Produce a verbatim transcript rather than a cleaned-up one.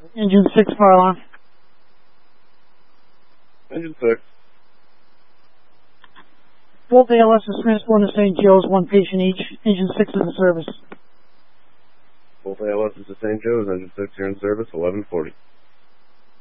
Engine six, fire alarm. Engine six. Both A L Ss transporting to Saint Joe's, one patient each. Engine six is in service. Both A L Ss to Saint Joe's, engine six here in service, eleven forty.